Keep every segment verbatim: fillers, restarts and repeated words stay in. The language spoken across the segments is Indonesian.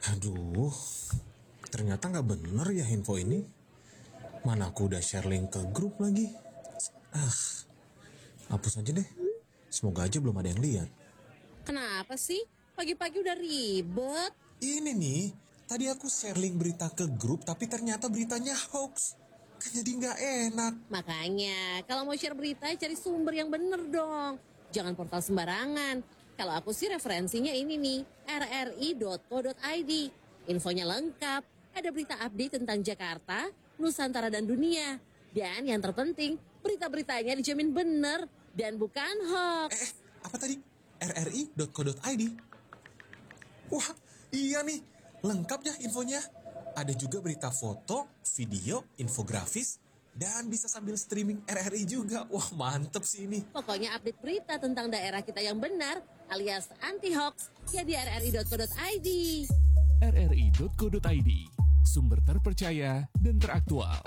Aduh, ternyata nggak bener ya info ini. Mana aku udah share link ke grup lagi. Ah, hapus aja deh. Semoga aja belum ada yang lihat. Kenapa sih? Pagi-pagi udah ribet. Ini nih, tadi aku share link berita ke grup tapi ternyata beritanya hoax. Kan jadi nggak enak. Makanya, kalau mau share berita, cari sumber yang bener dong. Jangan portal sembarangan. Kalau aku sih referensinya ini nih, r r i dot co dot i d. Infonya lengkap, ada berita update tentang Jakarta, Nusantara dan dunia. Dan yang terpenting, berita-beritanya dijamin bener dan bukan hoax. Eh, apa tadi? r r i dot co dot i d. Wah, iya nih. Lengkap ya infonya. Ada juga berita foto, video, infografis, dan bisa sambil streaming R R I juga. Wah, mantep sih ini. Pokoknya update berita tentang daerah kita yang benar alias anti-hoax ya di r r i dot co dot i d. r r i dot co dot i d, sumber terpercaya dan teraktual.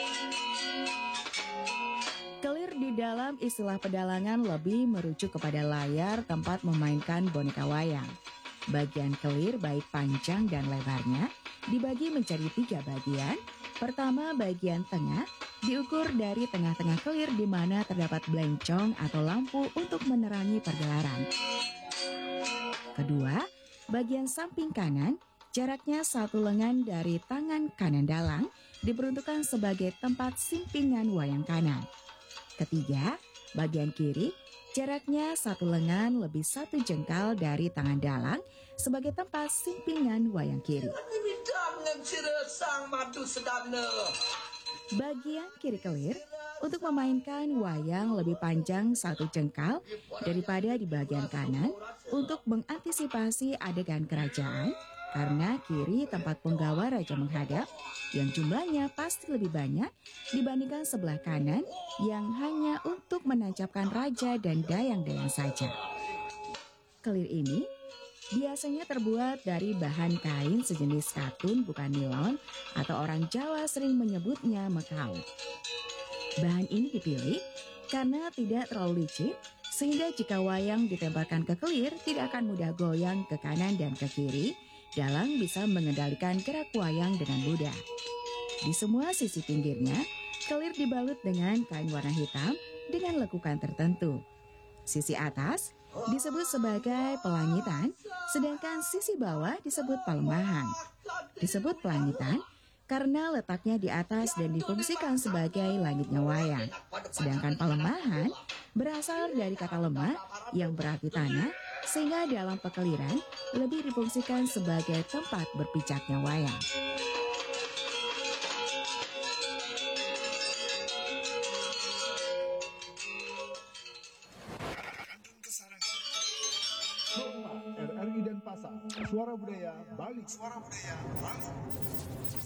Kelir di dalam istilah pedalangan lebih merujuk kepada layar tempat memainkan boneka wayang. Bagian kelir baik panjang dan lebarnya dibagi menjadi tiga bagian. Pertama, bagian tengah diukur dari tengah-tengah kelir di mana terdapat belencong atau lampu untuk menerangi pergelaran. Kedua, bagian samping kanan jaraknya satu lengan dari tangan kanan dalang diperuntukkan sebagai tempat simpingan wayang kanan. Ketiga, bagian kiri jaraknya satu lengan lebih satu jengkal dari tangan dalang sebagai tempat simpingan wayang kiri. Bagian kiri kelir untuk memainkan wayang lebih panjang satu jengkal daripada di bagian kanan untuk mengantisipasi adegan kerajaan karena kiri tempat penggawa raja menghadap yang jumlahnya pasti lebih banyak dibandingkan sebelah kanan yang hanya untuk menancapkan raja dan dayang-dayang saja. Kelir ini biasanya terbuat dari bahan kain sejenis katun bukan nilon atau orang Jawa sering menyebutnya mekau. Bahan ini dipilih karena tidak terlalu licin sehingga jika wayang ditembakkan ke kelir tidak akan mudah goyang ke kanan dan ke kiri. Dalang bisa mengendalikan gerak wayang dengan mudah. Di semua sisi pinggirnya, kelir dibalut dengan kain warna hitam dengan lekukan tertentu. Sisi atas disebut sebagai pelangitan, sedangkan sisi bawah disebut palemahan. Disebut pelangitan karena letaknya di atas dan difungsikan sebagai langitnya wayang. Sedangkan palemahan berasal dari kata lemah yang berarti tanah, sehingga dalam pekeliran lebih difungsikan sebagai tempat berpijaknya wayang. R R I dan Pasar, Suara Budaya Bali. Suara Budaya Bali.